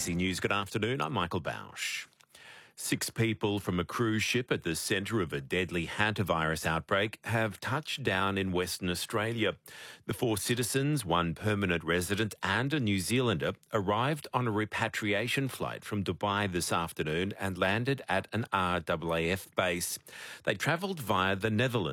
ABC News, good afternoon. I'm Michael Bausch. 6 people from a cruise ship at the centre of a deadly hantavirus outbreak have touched down in Western Australia. The 4 citizens, 1 permanent resident and a New Zealander, arrived on a repatriation flight from Dubai this afternoon and landed at an RAAF base. They travelled via the Netherlands